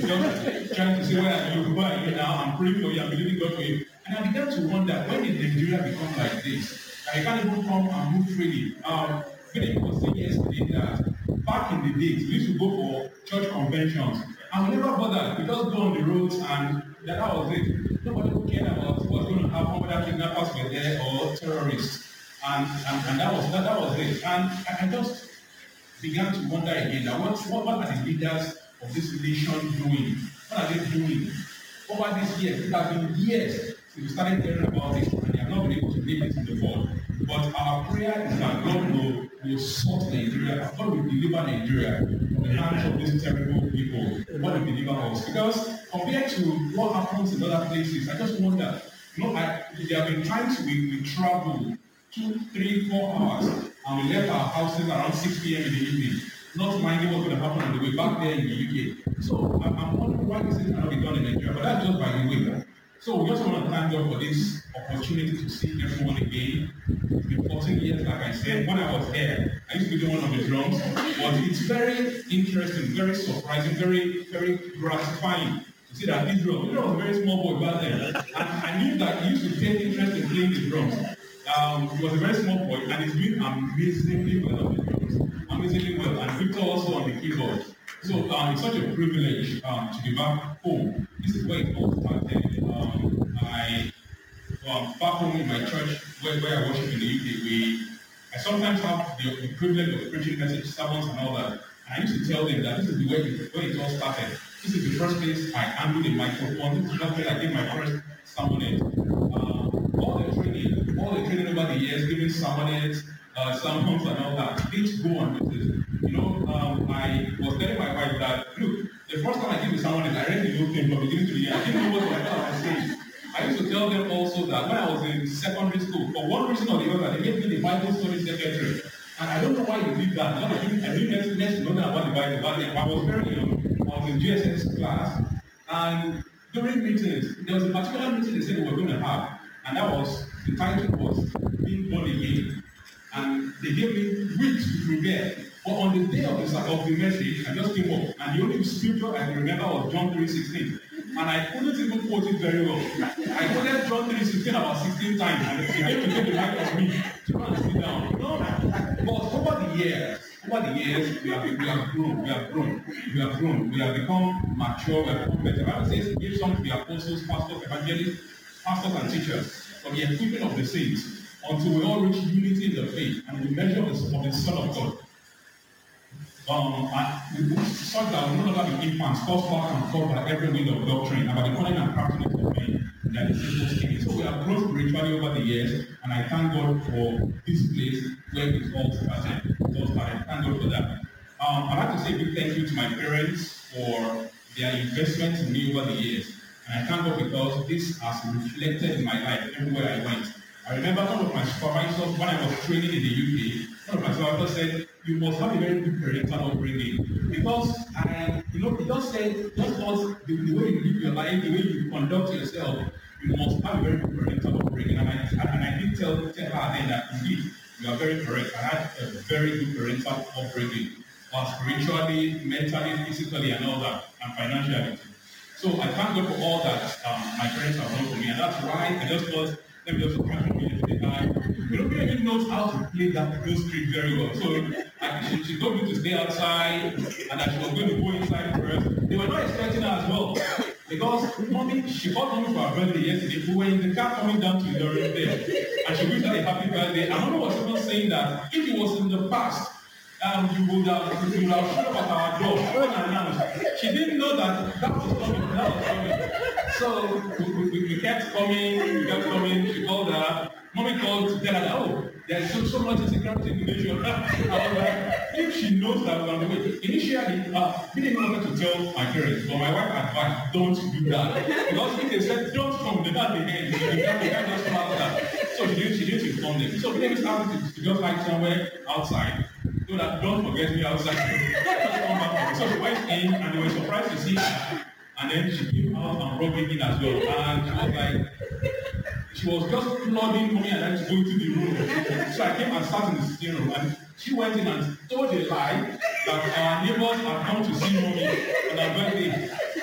just trying to say, where are you now? I'm praying for you, I'm believing God for you. And I began to wonder, when did Nigeria become like this? I can't even come and move freely. Philip was saying yesterday that back in the days, we used to go for church conventions, and we never bothered. We just go on the roads, and that was it. Nobody cared about what's going to happen, whether kidnappers were there or terrorists. And that was it. And I just began to wonder again that what are the leaders of this nation doing? What are they doing? Over these years, it has been years since we started hearing about it, and they have not been able to name it in the world. But our prayer is that God will sort Nigeria, God will deliver Nigeria from the hands of these terrible people. God will deliver us. Because compared to what happens in other places, I just wonder, there have been times we travel 2, 3, 4 hours, and we left our houses around 6 p.m. in the evening, not minding what's going to happen on the way back there in the UK. So I'm wondering why this cannot be done in Nigeria, but that's just by the way. So we just want to thank God for this opportunity to see everyone again. It's been 14 years, like I said. When I was there, I used to be one of the drums, but it's very interesting, very surprising, very, very gratifying to see that Israel was a very small boy back then. And I knew that he used to take interest in playing the drums. He was a very small boy, and he's doing amazingly well on the drums. Amazingly well, and Victor also on the keyboard. So it's such a privilege to be back home. This is where it all started. Back home in my church, where I worship in the UK, I sometimes have the privilege of preaching message sermons and all that. And I used to tell them that this is the way it all started. This is the first place I handled a microphone. This is the first place I did my first sermonette. All the training over the years, giving sermonettes, sermons and all that, things go on with it. I was telling my wife that, look, the first time I did the sermonette, I read the whole thing from beginning to the end. I didn't know what I was saying. I used to tell them also that when I was in secondary school, for one reason or the other, they gave me the Bible study secretary. And I don't know why they did that. I didn't know about the Bible, but I was very young. I was in GSS class, and during meetings, there was a particular meeting they said we were going to have, and that was, the title was Being Born Again. And they gave me weeks to prepare. But on the day of the message, I just came up, and the only scripture I can remember was John 3:16. And I couldn't even quote it very well. I quoted John 3:16 about 16 times, and they gave to take the mic of me to go and sit down. But over the years, we have grown. We have become mature, we have become better. The Bible says, give some to the apostles, pastors, evangelists, pastors and teachers for the equipping of the saints, until we all reach unity in the faith and the measure of the Son of God. Such that we no longer be infants, tossed back and forth by every wind of doctrine, about the cunning and craftiness of men that is simple speaking. So we have grown spiritually over the years, and I thank God for this place where it all started. Thank God for that. I'd like to say a big thank you to my parents for their investment in me over the years. And I thank God because this has reflected in my life everywhere I went. I remember one of my supervisors, when I was training in the UK, one of my supervisors said, you must have a very good parental upbringing. Because, he just said, just not the way you live your life, the way you conduct yourself, you must have a very good parental upbringing. And I did tell her then that indeed, you are very correct. I had a very good parental upbringing, spiritually, mentally, physically, and all that, and financially. So I thank God for all that my parents have done for me. And that's why I just thought, let me just catch me yesterday. We don't even know how to play those streets very well. So she told me to stay outside and that she was going to go inside first. They were not expecting her as well. Because she called mommy for her birthday yesterday. We were in the car coming down to the Lorraine there. And she wished her a happy birthday. And mommy was even saying that if it was in the past, you would have showed up at our door unannounced. She didn't know that was coming. So we kept coming. She called her. Mommy called to tell her that, oh, there's so much insecurity in the nation. I was like, if she knows that we're on the way. Initially, we didn't know what to tell my parents, but my wife advised, don't do that. Because if they said, don't come, they can't be here. They can't just come out that. So she didn't inform them. So we didn't start to just like somewhere outside. So that don't forget me outside. So she went in and they were surprised to see her. And then she came out and rubbing in as well. And she was just flooding me and then to go into the room. So I came and sat in the sitting room. And she went in and told a lie that our neighbors had come to see mommy on her birthday.